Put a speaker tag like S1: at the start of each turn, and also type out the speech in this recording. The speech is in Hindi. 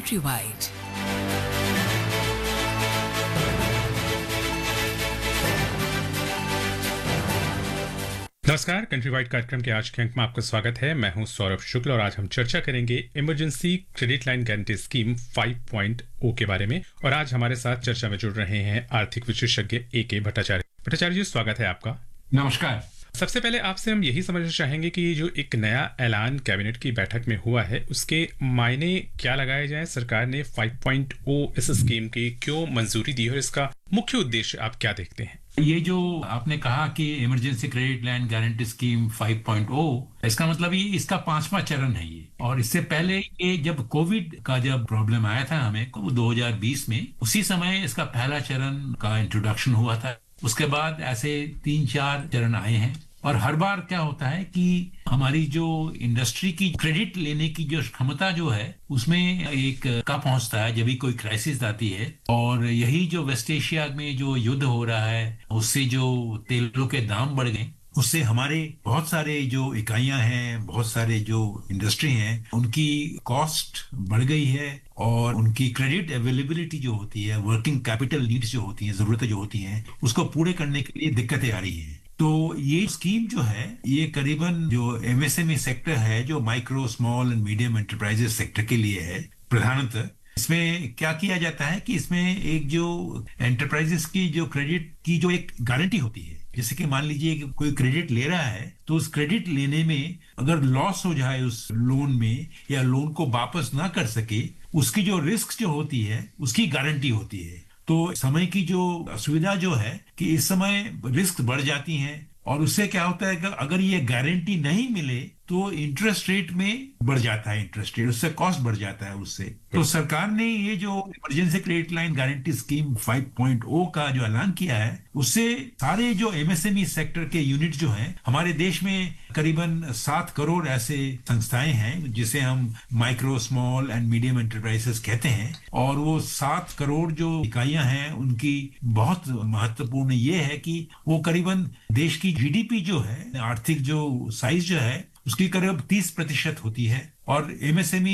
S1: Countrywide.
S2: नमस्कार, कंट्री वाइड कार्यक्रम के आज के अंक में आपका स्वागत है। मैं हूं सौरभ शुक्ल और आज हम चर्चा करेंगे emergency credit line guarantee scheme 5.0 के बारे में। और आज हमारे साथ चर्चा में जुड़ रहे हैं आर्थिक विशेषज्ञ A.K. भट्टाचार्य। भट्टाचार्य जी, स्वागत है आपका।
S3: नमस्कार। सबसे
S2: पहले आपसे हम यही समझना चाहेंगे कि जो एक नया ऐलान कैबिनेट की बैठक में हुआ है उसके मायने क्या लगाए जाएं। सरकार ने 5.0 इस स्कीम की क्यों मंजूरी दी और इसका मुख्य उद्देश्य आप क्या देखते हैं?
S3: ये जो आपने कहा कि emergency credit line guarantee scheme 5.0, इसका मतलब ये इसका 5वां चरण है ये। और इससे पहले ये जब कोविड का जब प्रॉब्लम आया था हमें 2020 में, उसी समय इसका पहला चरण का इंट्रोडक्शन हुआ था। उसके बाद ऐसे 3-4 चरण आए हैं और हर बार क्या होता है कि हमारी जो इंडस्ट्री की क्रेडिट लेने की जो क्षमता जो है उसमें एक का पहुंचता है जब भी कोई क्राइसिस आती है। और यही जो वेस्ट एशिया में जो युद्ध हो रहा है उससे जो तेलों के दाम बढ़ गए, उससे हमारे बहुत सारे जो इकाइयां हैं, बहुत सारे जो इंडस्ट्री हैं, उनकी कॉस्ट बढ़ गई है और उनकी क्रेडिट अवेलेबिलिटी जो होती है, वर्किंग कैपिटल नीड्स जो होती हैं, जरूरतें जो होती हैं, उसको पूरे करने के लिए दिक्कतें आ रही हैं। तो ये स्कीम जो है ये करीबन जो एमएसएमई सेक्टर है, जो micro small and medium enterprises sector के लिए है प्रधानतः। इसमें क्या किया जाता है कि इसमें एक जो एंटरप्राइजेस की जो क्रेडिट की जो एक गारंटी होती है, जैसे कि मान लीजिए कि कोई क्रेडिट ले रहा है तो उस क्रेडिट लेने में अगर लॉस हो जाए उस लोन में या लोन को वापस ना कर सके, उसकी जो रिस्क जो होती है उसकी गारंटी होती है। तो समय की जो असुविधा जो है कि इस समय रिस्क बढ़ जाती हैं और उससे क्या होता है कि अगर ये गारंटी नहीं मिले तो इंटरेस्ट रेट में बढ़ जाता है, इंटरेस्ट रेट उससे कॉस्ट बढ़ जाता है उससे। तो सरकार ने ये जो emergency credit line guarantee scheme 5.0 का जो ऐलान किया है उससे सारे जो एमएसएमई सेक्टर के यूनिट जो हैं हमारे देश में, करीबन 7 करोड़ ऐसे संस्थाएं हैं जिसे हम micro small and medium enterprises कहते हैं। और वो 7 करोड़ जो इकाइयां हैं उनकी बहुत महत्वपूर्ण ये है कि वो करीबन देश की जीडीपी जो है, आर्थिक जो साइज जो है उसकी करीब 30% होती है। और एमएसएमई